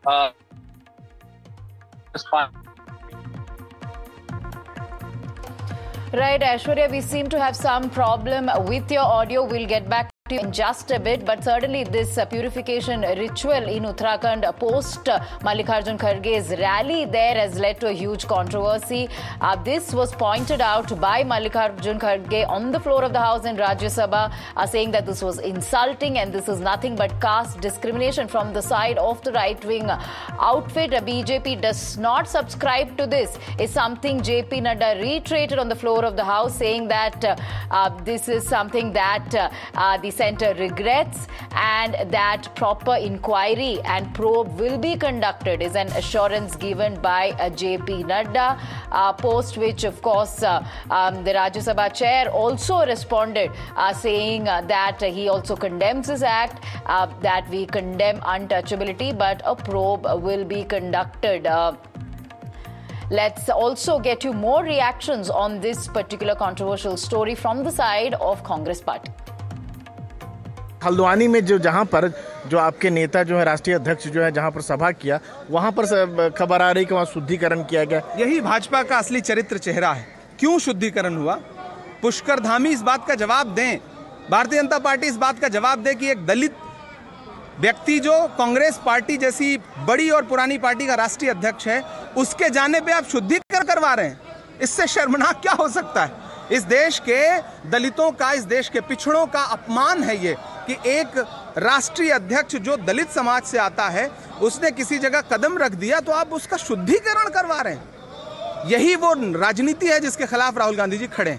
Right, Aishwarya, we seem to have some problem with your audio. We'll get back to you in just a bit, but certainly this purification ritual in Uttarakhand post Mallikarjun Kharge's rally there has led to a huge controversy. This was pointed out by Mallikarjun Kharge on the floor of the House in Rajya Sabha, saying that this was insulting and this is nothing but caste discrimination from the side of the right-wing outfit. BJP does not subscribe to this, is something JP Nadda reiterated on the floor of the House, saying that this is something that the centre regrets and that proper inquiry and probe will be conducted, is an assurance given by JP Nadda, post which, of course, the Rajya Sabha chair also responded, saying that he also condemns this act, that we condemn untouchability, but a probe will be conducted. Let's also get you more reactions on this particular controversial story from the side of Congress Party. Haldwani में जहां पर जो आपके नेता जो है राष्ट्रीय अध्यक्ष जो है जहां पर सभा किया, वहां पर खबर आ रही कि वहां शुद्धिकरण किया गया। यही भाजपा का असली चरित्र चेहरा है। क्यों शुद्धिकरण हुआ? पुष्कर धामी इस बात का जवाब दें, भारतीय जनता पार्टी इस बात का जवाब दे कि एक दलित व्यक्ति जो कांग्रेस पार्टी जैसी बड़ी और पुरानी पार्टी का राष्ट्रीय अध्यक्ष है, उसके जाने पे आप शुद्धिकरण करवा रहे हैं। इससे शर्मनाक क्या हो सकता है? इस देश के दलितों का, इस देश के पिछड़ों का अपमान है ये कि एक राष्ट्रीय अध्यक्ष जो दलित समाज से आता है, उसने किसी जगह कदम रख दिया तो आप उसका शुद्धिकरण करवा रहे हैं। यही वो राजनीति है जिसके खिलाफ राहुल गांधी जी खड़े हैं।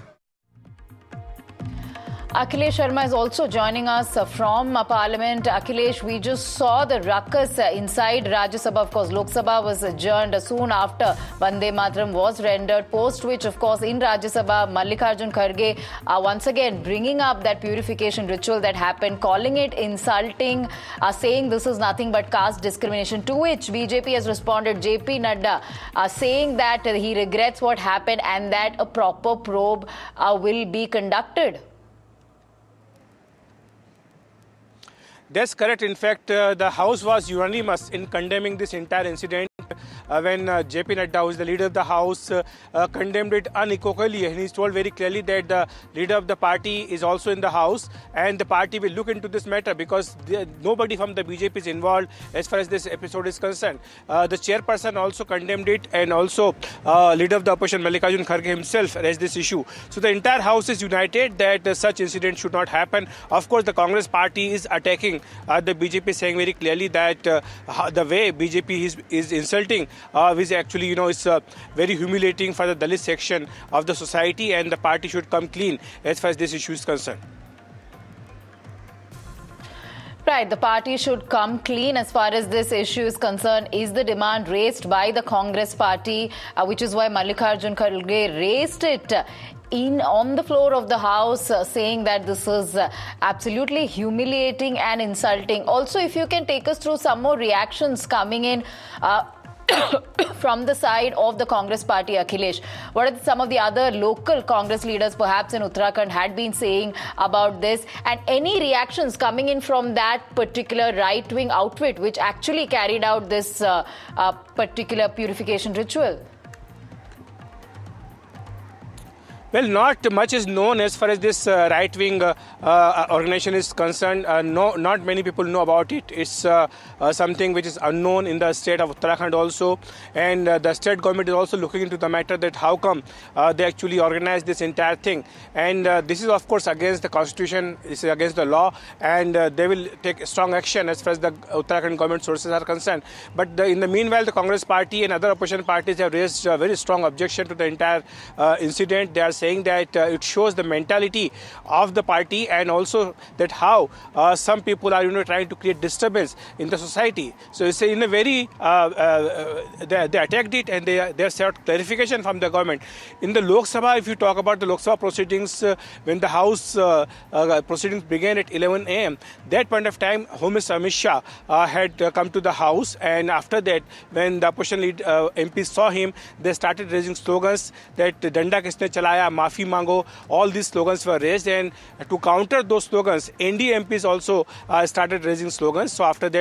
Akhilesh Sharma is also joining us from Parliament. Akhilesh, we just saw the ruckus inside Rajya Sabha. Of course, Lok Sabha was adjourned soon after Vande Mataram was rendered, post which, of course, in Rajya Sabha, Mallikarjun Kharge once again bringing up that purification ritual that happened, calling it insulting, saying this is nothing but caste discrimination, to which BJP has responded, JP Nadda, saying that he regrets what happened and that a proper probe will be conducted. That's correct. In fact, the House was unanimous in condemning this entire incident. When JP Nadda, who is the leader of the House, condemned it unequivocally, and he's told very clearly that the leader of the party is also in the House and the party will look into this matter because nobody from the BJP is involved as far as this episode is concerned. The chairperson also condemned it, and also leader of the opposition Mallikarjun Kharge himself raised this issue. So the entire House is united that such incident should not happen. Of course, the Congress party is attacking the BJP, saying very clearly that the way BJP is insulting which actually, is very humiliating for the Dalit section of the society, and the party should come clean as far as this issue is concerned. Right, the party should come clean as far as this issue is concerned, is the demand raised by the Congress party, which is why Mallikarjun Kharge raised it on the floor of the House, saying that this is absolutely humiliating and insulting. Also, if you can take us through some more reactions coming in from the side of the Congress party, Akhilesh. What are some of the other local Congress leaders, perhaps in Uttarakhand, had been saying about this? And any reactions coming in from that particular right-wing outfit which actually carried out this particular purification ritual? Well, not much is known as far as this right-wing organization is concerned. Not many people know about it. It's something which is unknown in the state of Uttarakhand also. And the state government is also looking into the matter that how come they actually organized this entire thing. And this is, of course, against the constitution, this is against the law, and they will take strong action as far as the Uttarakhand government sources are concerned. But in the meanwhile, the Congress party and other opposition parties have raised a very strong objection to the entire incident. They are saying that it shows the mentality of the party, and also that how some people are trying to create disturbance in the society. So it's in a very they attacked it, and they sought clarification from the government. In the Lok Sabha, if you talk about the Lok Sabha proceedings, when the House proceedings began at 11 a.m., that point of time, Home Minister Amit Shah had come to the House, and after that, when the opposition lead MPs saw him, they started raising slogans that Danda Kisne Chalaya, Maafi Mango. All these slogans were raised, and to counter those slogans, ND MPs also started raising slogans. So after that,